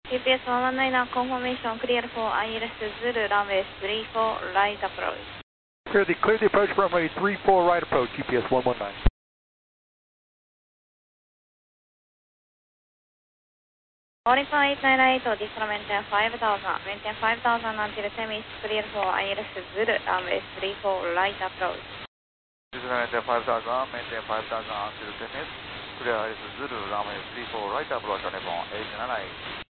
GPS 119 confirmation clear for ILS Zulu runway 34 right approach. Clear the approach runway 34 right approach, GPS 119. Oricon 898, this maintain 5000, maintain 5000 until 10 minutes clear for ILS Zulu runway 34 right approach. This is maintain 5000, maintain 5000 until 10 minutes, clear ILS Zulu runway 34 right approach on Nippon 898.